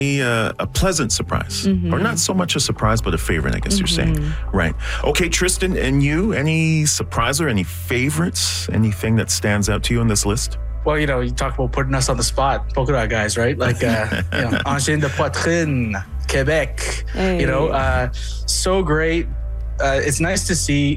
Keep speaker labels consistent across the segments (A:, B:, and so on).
A: a pleasant surprise, or not so much a surprise, but a favorite, I guess you're saying. Right. Okay, Tristan, and you, any surprise or any favorites, anything that stands out to you on this list?
B: Well, you talk about putting us on the spot, polka dot guys, right? Like, Engin de Poitrine, Quebec,
C: Hey.
B: So great. It's nice to see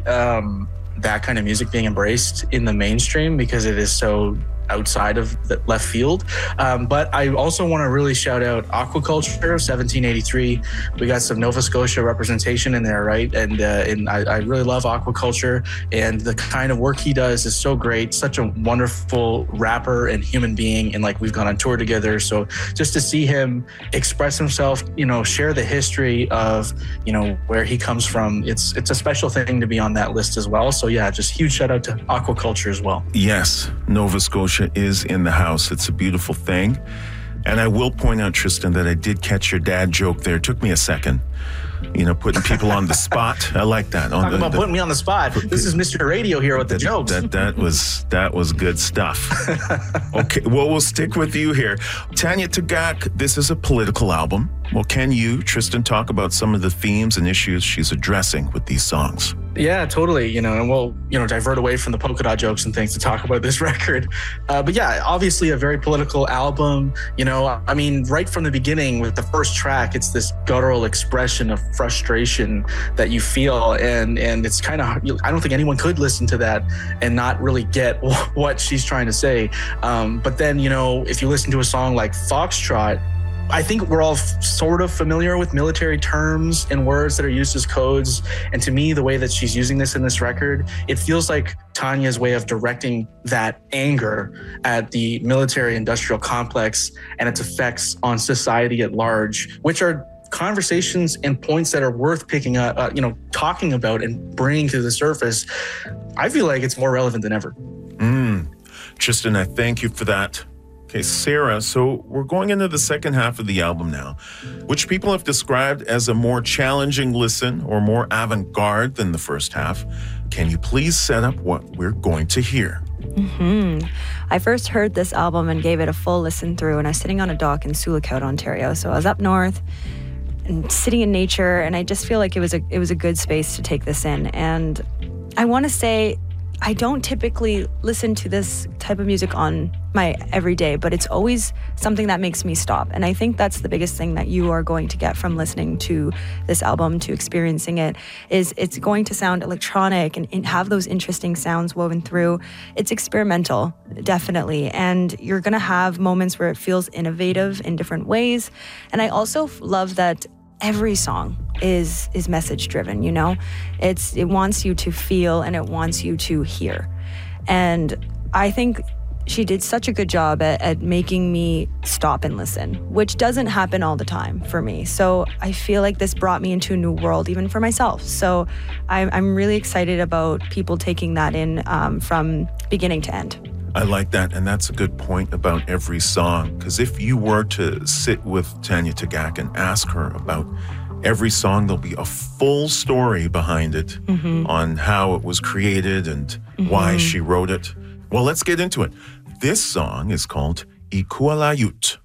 B: that kind of music being embraced in the mainstream because it is so outside of the left field. But I also want to really shout out Aquaculture, 1783. We got some Nova Scotia representation in there, right? And I really love Aquaculture, and the kind of work he does is so great. Such a wonderful rapper and human being, and like we've gone on tour together. So just to see him express himself, share the history of, where he comes from, it's a special thing to be on that list as well. So yeah, just huge shout out to Aquaculture as well.
A: Yes, Nova Scotia is in the house. It's a beautiful thing. And I will point out, Tristan, that I did catch your dad joke there. It took me a second. Putting people on the spot. I like that.
B: Talking about putting me on the spot. This is Mr. Radio here with the jokes.
A: That was good stuff. Okay, well, we'll stick with you here. Tanya Tagaq, this is a political album. Well, can you, Tristan, talk about some of the themes and issues she's addressing with these songs?
B: Yeah, totally. And we'll, divert away from the polka dot jokes and things to talk about this record. But yeah, obviously a very political album. Right from the beginning with the first track, it's this guttural expression of frustration that you feel. And it's kind of, I don't think anyone could listen to that and not really get what she's trying to say. But then, if you listen to a song like Foxtrot, I think we're all sort of familiar with military terms and words that are used as codes. And to me, the way that she's using this in this record, it feels like Tanya's way of directing that anger at the military industrial complex and its effects on society at large, which are conversations and points that are worth picking up, talking about and bringing to the surface. I feel like it's more relevant than ever.
A: Tristan, I thank you for that. Okay, Sarah, so we're going into the second half of the album now, which people have described as a more challenging listen or more avant-garde than the first half. Can you please set up what we're going to hear?
C: I first heard this album and gave it a full listen through, and I was sitting on a dock in Sulikout, Ontario. So I was up north and sitting in nature, and I just feel like it was a good space to take this in. And I want to say, I don't typically listen to this type of music on my everyday, but it's always something that makes me stop. And I think that's the biggest thing that you are going to get from listening to this album, to experiencing it, is it's going to sound electronic and have those interesting sounds woven through. It's experimental, definitely. And you're going to have moments where it feels innovative in different ways. And I also love that every song is message driven, it wants you to feel and it wants you to hear. And I think she did such a good job at making me stop and listen, which doesn't happen all the time for me. So I feel like this brought me into a new world, even for myself. So I'm really excited about people taking that in from beginning to end.
A: I like that, and that's a good point about every song, because if you were to sit with Tanya Tagaq and ask her about every song, there'll be a full story behind it on how it was created and why she wrote it. Well, let's get into it. This song is called Ikualayut.